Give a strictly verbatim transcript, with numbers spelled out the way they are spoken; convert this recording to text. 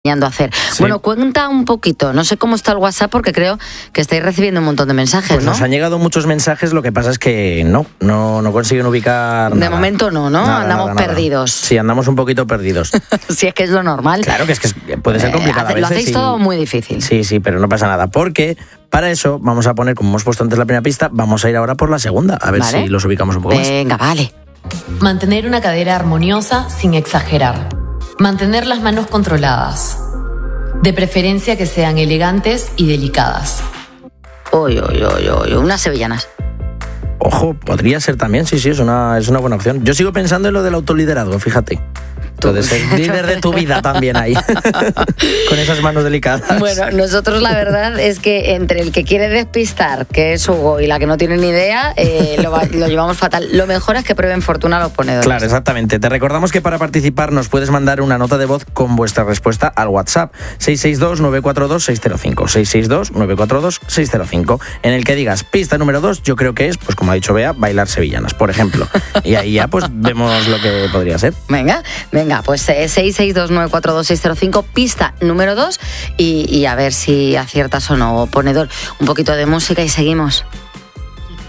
a hacer. Sí. Bueno, cuenta un poquito, no sé cómo está el WhatsApp porque creo que estáis recibiendo un montón de mensajes, Pues ¿no? nos han llegado muchos mensajes, lo que pasa es que no, no, no consiguen ubicar De nada. momento no, ¿no? Nada, Andamos nada, nada. perdidos. Sí, andamos un poquito perdidos. Si es que es lo normal. Claro que es que es- puede ser complicado Eh, a veces. lo hacéis y- todo muy difícil. Sí, sí, pero no pasa nada, porque para eso vamos a poner, como hemos puesto antes la primera pista, vamos a ir ahora por la segunda, a ver Vale. si los ubicamos un poco más. Venga, vale. Mantener una cadera armoniosa sin exagerar. Mantener las manos controladas. De preferencia que sean elegantes y delicadas. Uy, uy, uy, uy, unas sevillanas. Ojo, podría ser también, sí, sí, es una, es una buena opción. Yo sigo pensando en lo del autoliderazgo, fíjate. Lo de ser líder de tu vida también ahí, con esas manos delicadas. Bueno, nosotros la verdad es que entre el que quiere despistar, que es Hugo, y la que no tiene ni idea, eh, lo, va- lo llevamos fatal. Lo mejor es que prueben fortuna los ponedores. Claro, exactamente. Te recordamos que para participar nos puedes mandar una nota de voz con vuestra respuesta al WhatsApp seis seis dos, nueve cuatro dos, seis cero cinco, seis seis dos, nueve cuatro dos, seis cero cinco, en el que digas pista número dos, yo creo que es, pues como ha dicho Bea, bailar sevillanas, por ejemplo. Y ahí ya pues vemos lo que podría ser. Venga, venga, pues eh, seis seis dos, nueve cuatro dos, seis cero cinco, pista número dos, y, y a ver si aciertas o no, ponedor. Un poquito de música y seguimos.